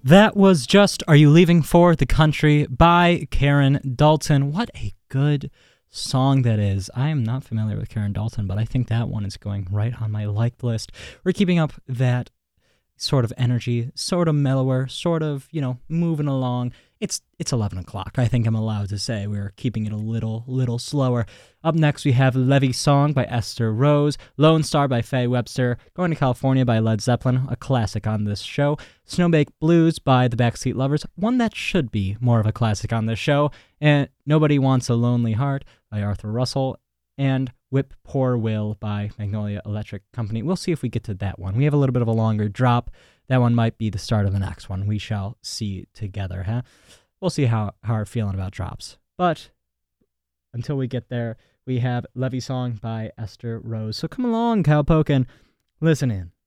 That was just Are You Leaving for the Country by Karen Dalton. What a good song that is. I am not familiar with Karen Dalton, but I think that one is going right on my liked list. We're keeping up that sort of energy, sort of mellower, sort of, moving along. It's 11 o'clock. I think I'm allowed to say we're keeping it a little slower. Up next, we have Levy Song by Esther Rose, Lone Star by Faye Webster, Going to California by Led Zeppelin, a classic on this show, Snowbake Blues by the Backseat Lovers, one that should be more of a classic on this show, and Nobody Wants a Lonely Heart by Arthur Russell, and Whip Poor Will by Magnolia Electric Company. We'll see if we get to that one. We have a little bit of a longer drop. That one might be the start of the next one. We shall see together, huh? We'll see how we're feeling about drops. But until we get there, we have Levy Song by Esther Rose. So come along, Cowpoke, and listen in.